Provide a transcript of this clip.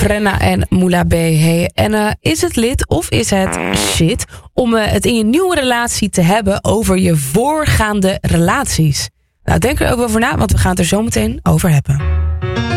Frenna en Moula B. Hey, en is het lid of is het shit om het in je nieuwe relatie te hebben over je voorgaande relaties? Nou, denk er ook over na, want we gaan het er zo meteen over hebben.